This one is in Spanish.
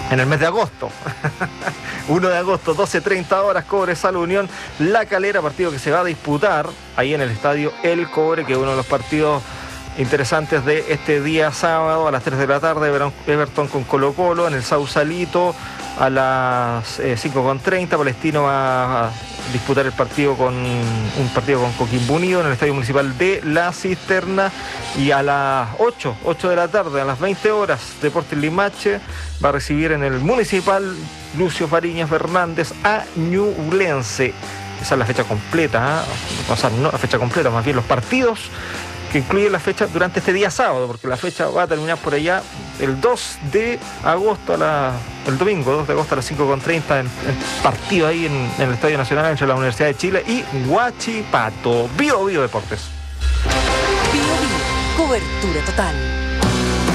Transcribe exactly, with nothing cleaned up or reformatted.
en el mes de agosto. uno de agosto, doce treinta horas, Cobresal Unión La Calera, partido que se va a disputar ahí en el estadio El Cobre, que es uno de los partidos interesantes de este día sábado a las tres de la tarde. Everton con Colo Colo en el Sausalito a las eh, cinco con treinta. Palestino va a disputar el partido con un partido con Coquimbo Unido en el Estadio Municipal de La Cisterna, y a las ocho de la tarde, a las veinte horas, Deportes Limache va a recibir en el Municipal Lucio Fariñas Fernández a Ñublense. Esa es la fecha completa, ¿eh? O sea, no la fecha completa, más bien los partidos que incluyen la fecha durante este día sábado, porque la fecha va a terminar por allá el dos de agosto, a la, el domingo dos de agosto a las cinco con treinta, en, en partido ahí en, en el Estadio Nacional entre la Universidad de Chile y Huachipato. Bio Bio Deportes. Bio Bio, cobertura total.